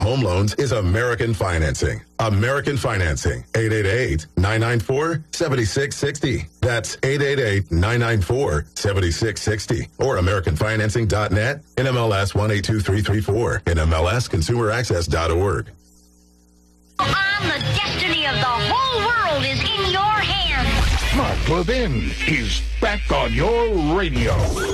Home loans is American Financing. American Financing. 888-994-7660. That's 888-994-7660. Or AmericanFinancing.net. NMLS 182334. NMLSConsumerAccess.org. The destiny of the whole world is in your hands. Mark Levin is back on your radio.